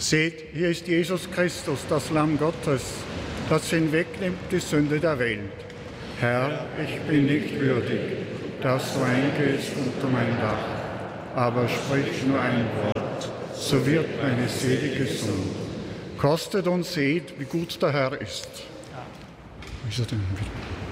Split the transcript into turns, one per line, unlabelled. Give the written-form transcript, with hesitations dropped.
Seht, hier ist Jesus Christus, das Lamm Gottes, das hinwegnimmt die Sünde der Welt. Herr, ich bin nicht würdig, dass du eingehst unter mein Dach, aber sprich nur ein Wort, so wird meine Seele gesund. Kostet und seht, wie gut der Herr ist. Wie ist er denn wieder?